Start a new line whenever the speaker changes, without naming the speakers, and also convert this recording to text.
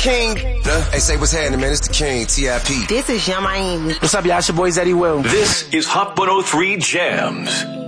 king. Hey, say what's happening, man. It's the king, T.I.P.
This is Young Miami.
What's up, y'all? It's your boy Zeddy Will.
This is Hot 103 Jams.